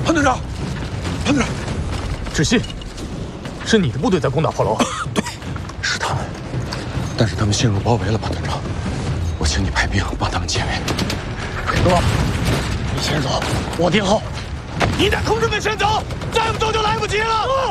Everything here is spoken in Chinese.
潘队长，潘队长， 志新，是你的部队在攻打炮楼？ 对，是他们，但是他们陷入包围了，潘队长，我请你派兵帮他们解围。 裴哥，你先走，我殿后。你得空着门先走，再不走就来不及了。